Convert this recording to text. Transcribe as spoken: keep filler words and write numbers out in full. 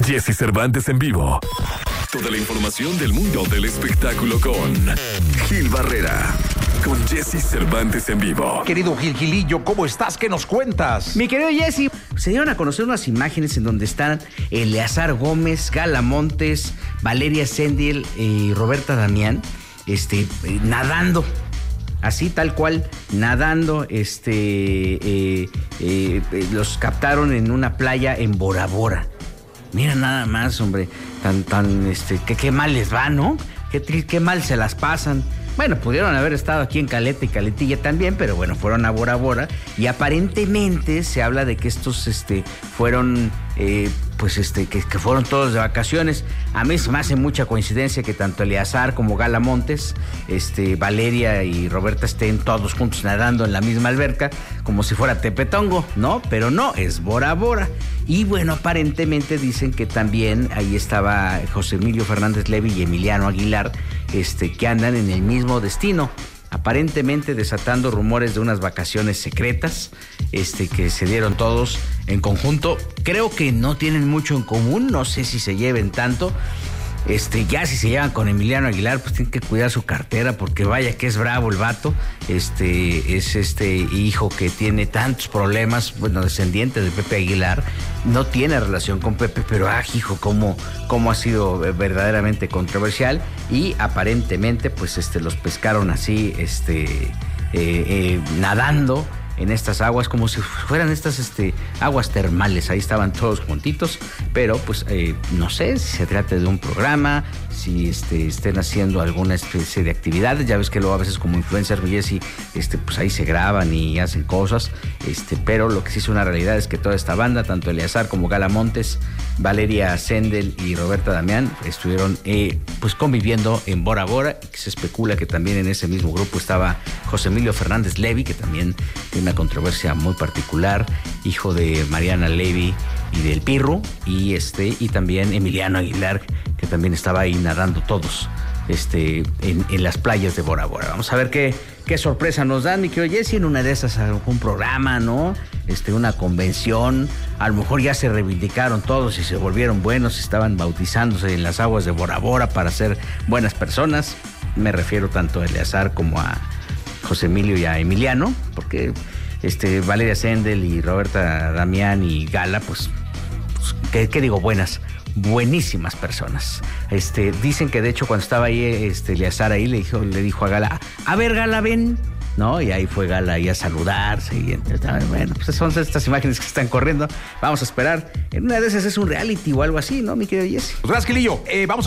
Jesse Cervantes en vivo. Toda la información del mundo del espectáculo con Gil Barrera. Con Jesse Cervantes en vivo. Querido Gil Gilillo, ¿cómo estás? ¿Qué nos cuentas? Mi querido Jesse, se dieron a conocer unas imágenes en donde están Eleazar Gómez, Gala Montes, Valeria Sendel y Roberta Damián, este, eh, nadando. Así, tal cual, nadando, este, eh, eh, eh, los captaron en una playa en Bora Bora. Mira nada más, hombre, tan, tan, este, que qué mal les va, ¿no? Qué, qué mal se las pasan. Bueno, pudieron haber estado aquí en Caleta y Caletilla también, pero bueno, fueron a Bora Bora y aparentemente se habla de que estos, este, fueron, eh, pues, este, que, que fueron todos de vacaciones. A mí se me hace mucha coincidencia que tanto Eleazar como Gala Montes, este, Valeria y Roberta estén todos juntos nadando en la misma alberca, como si fuera Tepetongo, ¿no? Pero no, es Bora Bora. Y bueno, aparentemente dicen que también ahí estaba José Emilio Fernández Levy y Emiliano Aguilar, este, que andan en el mismo destino, aparentemente desatando rumores de unas vacaciones secretas, este, que se dieron todos en conjunto. Creo que no tienen mucho en común, no sé si se lleven tanto. Este, ya si se llevan con Emiliano Aguilar, pues tienen que cuidar su cartera, porque vaya que es bravo el vato. Este, es este hijo que tiene tantos problemas, bueno, descendiente de Pepe Aguilar, no tiene relación con Pepe, pero ah, hijo, cómo, cómo ha sido verdaderamente controversial. Y aparentemente, pues, este, los pescaron así, este, eh, eh, nadando en estas aguas, como si fueran estas este, aguas termales. Ahí estaban todos juntitos, pero pues eh, no sé si se trata de un programa, si este, estén haciendo alguna especie de actividades. Ya ves que luego a veces como influencers, Jesse, este, pues ahí se graban y hacen cosas, este, pero lo que sí es una realidad es que toda esta banda, tanto Eleazar como Gala Montes, Valeria Sendel y Roberta Damián, estuvieron eh, pues conviviendo en Bora Bora, y que se especula que también en ese mismo grupo estaba José Emilio Fernández Levy, que también tiene una controversia muy particular, hijo de Mariana Levy y del Pirru, y este, y también Emiliano Aguilar, que también estaba ahí nadando todos este, en, en las playas de Bora Bora. Vamos a ver qué, qué sorpresa nos dan, mi querido Jesse, en una de esas algún programa, ¿no? Este, una convención, a lo mejor ya se reivindicaron todos y se volvieron buenos, estaban bautizándose en las aguas de Bora Bora para ser buenas personas. Me refiero tanto a Eleazar como a José Emilio y a Emiliano, porque este, Valeria Sendel y Roberta Damián y Gala, pues, pues ¿qué, qué digo? Buenas, buenísimas personas. Este, dicen que de hecho cuando estaba ahí, este, Eleazar ahí le dijo, le dijo a Gala, a ver, Gala, ven, ¿no? Y ahí fue Gala ahí a saludarse y entonces, bueno, pues son estas imágenes que están corriendo. Vamos a esperar. En una de esas es un reality o algo así, ¿no, mi querido Jesse? Pues gracias, Gilillo. Eh, vamos a